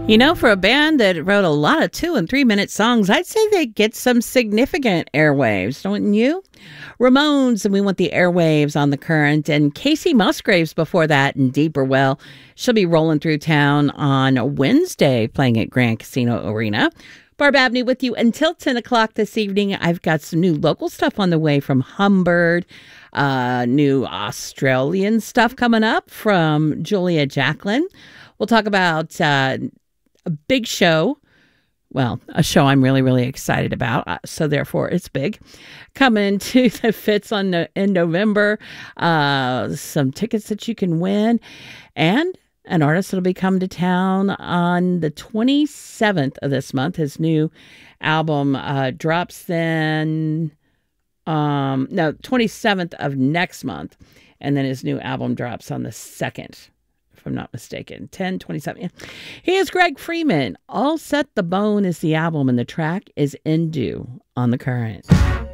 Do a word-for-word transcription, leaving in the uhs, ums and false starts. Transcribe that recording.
You know, for a band that wrote a lot of two and three minute songs, I'd say they get some significant airwaves, don't you? Ramones, and We Want the Airwaves on The Current, and Casey Musgraves before that in Deeper Well. She'll be rolling through town on Wednesday, playing at Grand Casino Arena. Barb Abney with you until ten o'clock this evening. I've got some new local stuff on the way from Humbird, uh, new Australian stuff coming up from Julia Jacklin. We'll talk about uh, a big show. Well, a show I'm really, really excited about. Uh, so therefore, it's big. Coming to the Fitz on no- in November. Uh, some tickets that you can win. And an artist that'll be coming to town on the twenty-seventh of this month. His new album uh, drops then, um, no, twenty-seventh of next month. And then his new album drops on the second, if I'm not mistaken. ten twenty-seven. Yeah. He is Greg Freeman. All Set the Bone is the album, and the track is Indu on The Current.